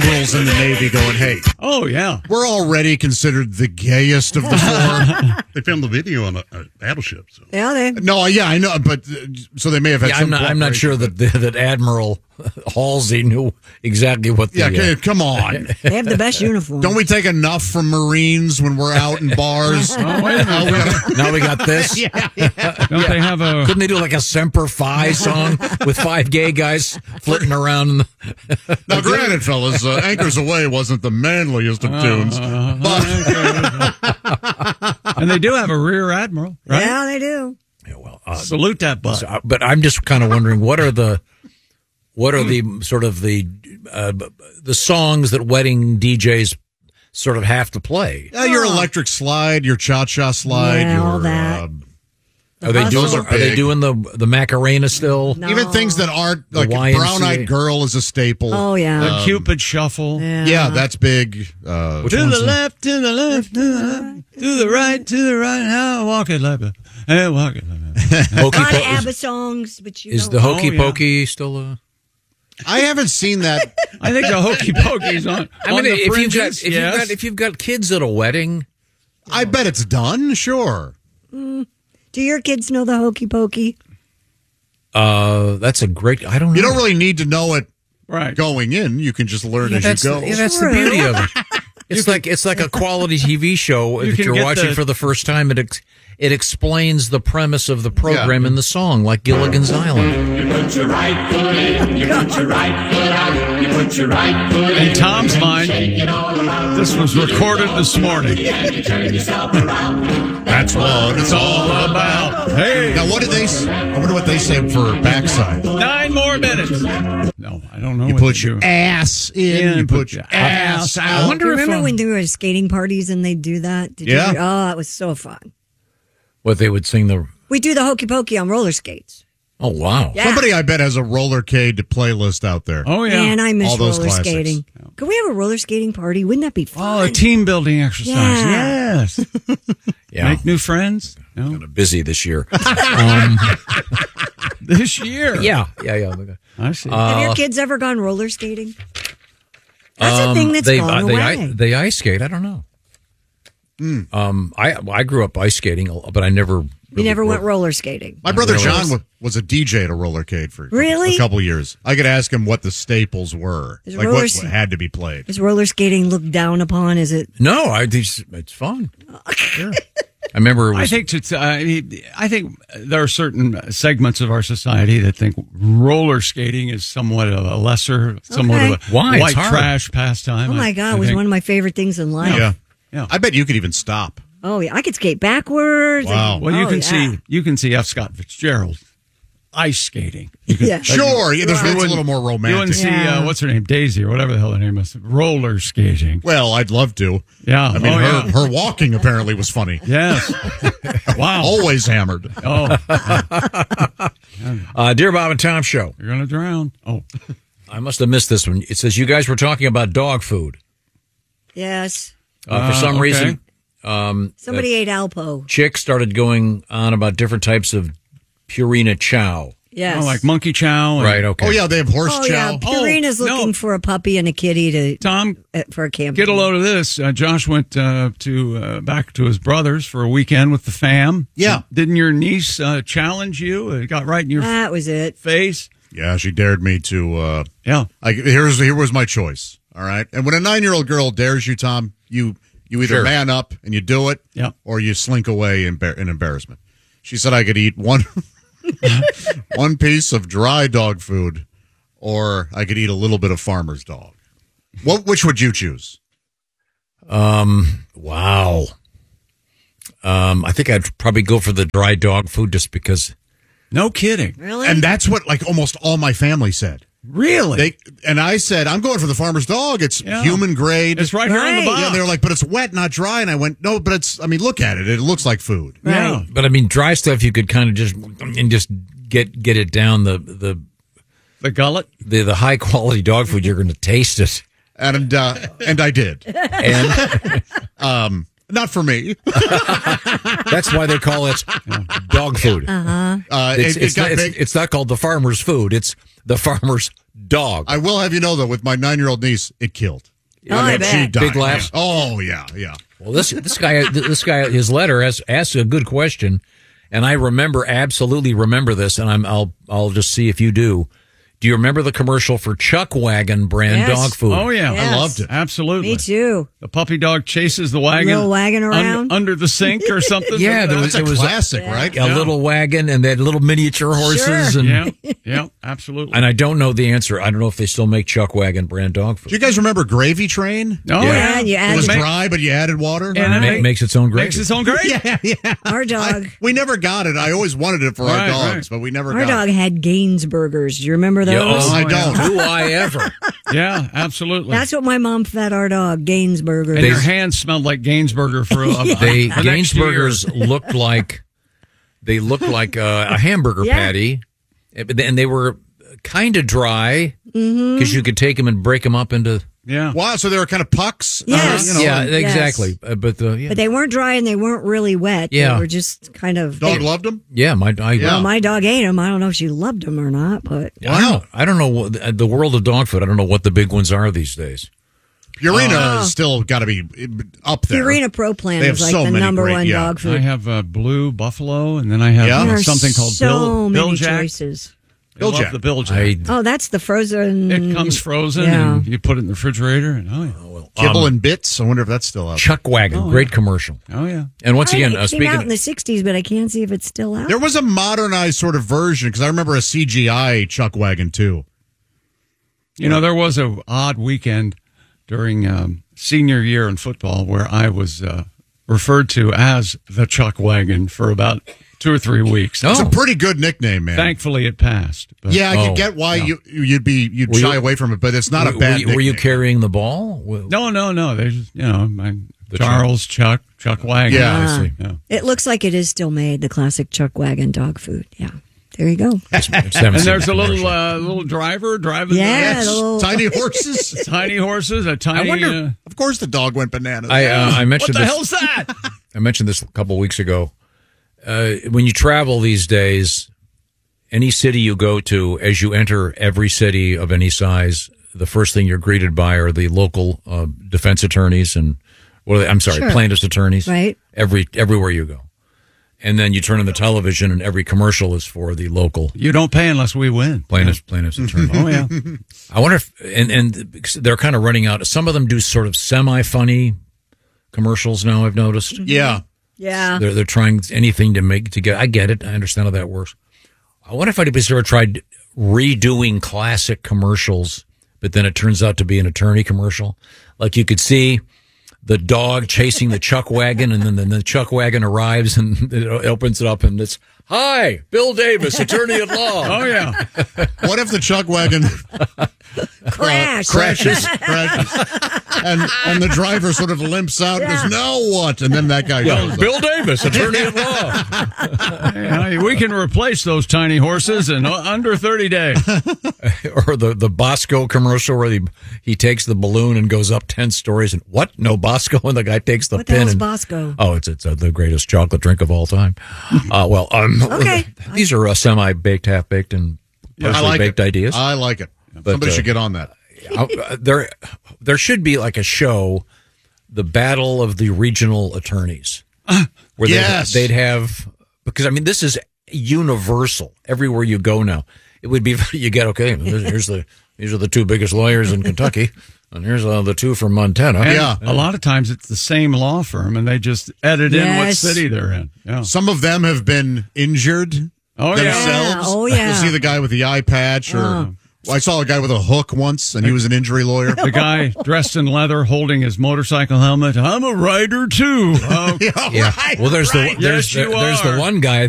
admirals in the Navy going, hey, Oh, yeah. we're already considered the gayest of the four. They filmed the video on a battleship. So. Yeah, they. No, yeah, I know, but so they may have had some I'm not sure that Admiral Halsey knew exactly what the... Yeah, come on. They have the best uniform. Don't we take enough from Marines when we're out in bars? Oh, wait a minute. Now we got this. Don't they have a... Couldn't they do like a Semper Fi song with 5 gay guys flitting around? Now, granted, fellas, Anchors Away wasn't the manliest of tunes, but And they do have a rear admiral, right? Yeah, they do. Yeah, well, Salute that butt. but I'm just kind of wondering what are the sort of the songs that wedding DJs sort of have to play? your electric slide, your cha-cha slide, Yeah, all your that. Are they doing Those are are they big. doing the Macarena still? No. even things that aren't like YMCA. Brown-Eyed Girl is a staple. Oh, yeah. The Cupid Shuffle. Yeah, that's big. Which To one's the left, to the left, to the left, to the right, how walk it like a... Hey, walk it like a... A lot of Pokey ABBA songs, but you is don't. the Hokey Oh, yeah. Pokey still? I haven't seen that. I think the Hokey Pokey's on. I mean, on the if fringes, you've got kids at a wedding, I bet it's done, sure. Do your kids know the Hokey Pokey? that's a great. I don't know. You don't really need to know it right. Going. going in. You can just learn as That's you go. that's the beauty of it. It's like a quality TV show You that can you're get watching for the first time. It explains the premise of the program in the song, like Gilligan's Island. You put your right foot in, you put your right foot out, you put your right foot in. In Tom's mind, Shake it all around. this was recorded this morning. And you turn yourself around. That's what it's all About. Hey, Now, what did they say? I wonder what they say for backside. 9 more minutes. No, I don't know. You what put to your do. ass in, you put your ass out. I wonder if Remember when there were skating parties and they'd do that? Did Yeah. You, oh, that was so fun. What they would sing the. We do the Hokey Pokey on roller skates. Oh wow! Yeah. Somebody, I bet, has a rollercade playlist out there. Oh, yeah. Man, I miss All those roller classics. skating. Could we have a roller skating party? Wouldn't that be fun? Oh, a team building exercise. Yeah. Yes. Yeah, Make new friends. No. kind of busy this year. This year. yeah. I see. Have your kids ever gone roller skating? That's a thing that's gone away. They ice skate. I don't know. I grew up ice skating, but I never. You never went roller skating. My brother really. John was a DJ at a rollercade for Really? a couple years. I could ask him what the staples were, Is like roller what s- had to be played. Is roller skating looked down upon? Is it? No, it's fun. Sure. I remember. I think there are certain segments of our society that think roller skating is somewhat of a lesser, somewhat of a Why? It's white hard. trash pastime. Oh my God! I It was think. one of my favorite things in life. Yeah. Yeah. I bet you could even stop. Oh yeah, I could skate backwards. Wow. Well, you Oh, can yeah. see F. Scott Fitzgerald ice skating. You can, Yeah. Sure, yeah, that's a little more You wouldn't romantic. see Yeah. what's her name, Daisy or whatever the hell her name is, roller skating. Well, I'd love to. Yeah. I mean, Oh, yeah. her walking apparently was funny. Yes. Wow. Always hammered. Oh, Dear Bob and Tom show. you're gonna drown. Oh, I must have missed this one. It says you guys were talking about dog food. Yes. For some okay. reason, Somebody ate Alpo. Chick started going on about different types of Purina Chow. Yes. oh, like monkey chow. And, Right. Okay. Oh yeah, they have horse Oh chow. yeah. Purina's looking no. for a puppy and a kitty to Tom, for a camp. get a load of this. Josh went back to his brother's for a weekend with the fam. Yeah. Didn't your niece challenge you? It got right in your That was it. face. Yeah, she dared me to. Yeah. Here was my choice. All right, and when a 9-year-old girl dares you, Tom, you either Sure. man up and you do it, Yeah. or you slink away in embarrassment. She said I could eat one piece of dry dog food, or I could eat a little bit of farmer's dog. Which would you choose? Wow. I think I'd probably go for the dry dog food just because. No kidding. Really? And that's what like almost all my family said. Really? And I said, I'm going for the farmer's dog. It's Yeah. human grade. It's right here on the Right. box. Yeah, they're like, but it's wet, not dry. And I went, no, but it's. I mean, look at it. It looks like food. Yeah. But I mean, dry stuff you could kind of just get it down the The gullet? high quality dog food. You're going to taste it, And I did. and Not for me. that's why they call it dog food. Uh-huh. It got big. It's not called the farmer's food. It's the farmer's dog. I will have you know, though, with my 9-year-old niece, it killed. I bet. She died. Big laughs? Oh, yeah. Well, this guy, his letter asks a good question, and I absolutely remember this, and I'll just see if you do. Do you remember the commercial for Chuck Wagon brand Yes. dog food? Oh, yeah. Yes. I loved it. Absolutely. Me too. The puppy dog chases the wagon. Little wagon around. Under the sink or something. Yeah, like there that. was- It's a it was classic, right? A little wagon, and they had little miniature horses, Sure. and Yeah, absolutely. and I don't know the answer. I don't know if they still make Chuck Wagon brand dog food. Do you guys remember Gravy Train? Oh, Yeah, you It add was the- dry, but you added water. And it Makes its own gravy. makes its own gravy. yeah. Our dog. We never got it. I always wanted it for our Right, dogs, right. but we never Our got dog it. had Gainsburgers. Do you remember those? Yeah, I yeah. don't. Do I ever? Yeah, absolutely. That's what my mom fed our dog, Gainsburgers. and your hands smelled like Gainsburger for the next year. Gainsburgers looked like a hamburger Yeah. patty, and they were kind of dry because you could take them and break them up into. Yeah. Wow, so they were kind of pucks? Yes. Yeah, Yes. exactly. But they weren't dry and they weren't really wet. Yeah. They were just kind of. Dog loved them? yeah, Well, my dog ate them. I don't know if she loved them or not, but I don't know what, the world of dog food. I don't know what the big ones are these days. Purina has still got to be up there. Purina Pro Plan They have is like so the many number great- one yeah. dog food. I have Blue Buffalo, and then I have Yeah? There are something called so Bill many Jack. choices. I love Jack. the Bill Jack. Oh, that's the frozen. It comes frozen, Yeah. and you put it in the refrigerator, and Kibble and Bits. I wonder if that's still out. Chuck Wagon, great commercial. oh yeah. And once again, it came out speaking in the 60s, but I can't see if it's still out. There was a modernized sort of version because I remember a CGI Chuck Wagon too. You know, there was a odd weekend during senior year in football where I was referred to as the Chuck Wagon for about 2 or 3 weeks. It's a pretty good nickname, man. Thankfully, it passed. But Yeah, I can get why you'd Were shy you- away from it, but it's not a were bad. you nickname. carrying the ball? No. They just, Charles, Chuck Wagon. Yeah, I see. Yeah. It looks like it is still made, the classic Chuck Wagon dog food. Yeah. There you go. And there's a little driver driving Yeah, the the little- tiny horses. tiny horses, a tiny. I wonder- Of course, the dog went bananas. I what mentioned the this. hell's that? I mentioned this a couple of weeks ago. When you travel these days, any city you go to, as you enter every city of any size, the first thing you're greeted by are the local defense attorneys and Sure. plaintiffs' attorneys. Right. Everywhere you go. And then you turn on the television and every commercial is for the local You don't pay unless we win. plaintiffs attorney. Oh yeah. I wonder if and they're kind of running out. Some of them do sort of semi-funny commercials now, I've noticed. yeah. Yeah. They're trying anything to get. I get it. I understand how that works. I wonder if anybody's ever tried redoing classic commercials, but then it turns out to be an attorney commercial. Like you could see the dog chasing the Chuck Wagon, and then the Chuck Wagon arrives and it opens it up, and it's "Hi, Bill Davis, attorney at law." Oh yeah. What if the Chuck Wagon Crashes. and the driver sort of limps out and goes, "Now what?" And then that guy goes, Bill Davis, attorney at law. Hey, we can replace those tiny horses in under 30 days. Or the Bosco commercial where he takes the balloon and goes up 10 stories, and what? No Bosco, and the guy takes the What the pin. hell's and, Bosco? Oh, it's the greatest chocolate drink of all time. Okay. These are semi-baked, half-baked, and I partially like baked it. ideas. I like it. But, Somebody should get on that. There should be like a show, the Battle of the Regional Attorneys, where Yes. they'd have, because I mean this is universal everywhere you go now. It would be you get these are the 2 biggest lawyers in Kentucky, and here's the 2 from Montana. And Yeah. a lot of times it's the same law firm, and they just edit in what Yes. city they're in. Yeah. Some of them have been injured Oh yeah. themselves. Yeah. Oh, yeah. You'll see the guy with the eye patch, or I saw a guy with a hook once, and he was an injury lawyer. The guy dressed in leather holding his motorcycle helmet. I'm a rider too. Yeah. Well, there's Yes, you the are. one guy